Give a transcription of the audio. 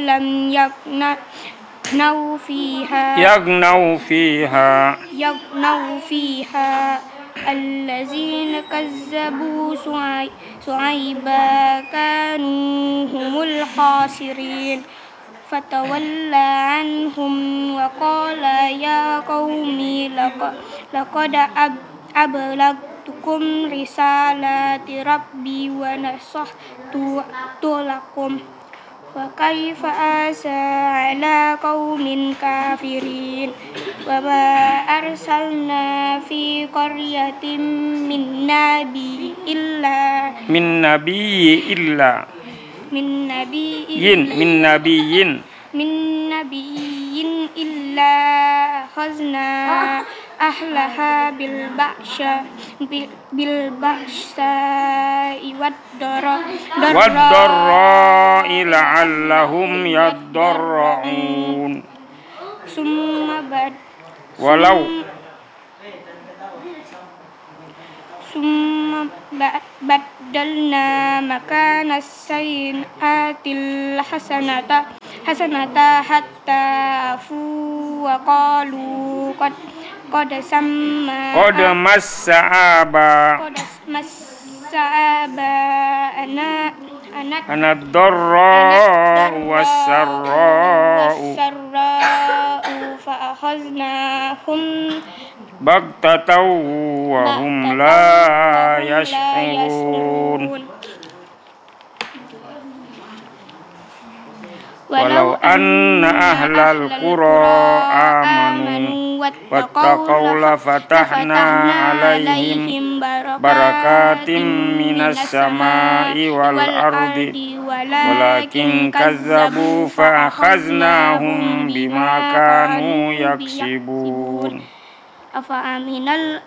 لم يغنوا فيها الذين كذبوا شعيبا كانوا هم الخاسرين فتولى عنهم وقال يا قوم لقد أبلغتكم رسالات ربي ونصحت لكم وكيف آسى على قوم كافرين وما أرسلنا في قرية من نبي إلا أخذنا أهلها بالبأساء والضراء لعلهم يضرعون ثم بدلنا مكان السيئات الحسنة حتى عفوا وقالوا قد مس آباءنا الضراء والسراء فأخذناهم بغتة وهم لا يشعرون ولو أن أهل القرى آمنوا واتقوا لفتحنا عليهم بركات من السماء والأرض ولكن كذبوا فأخذناهم بما كانوا يكسبون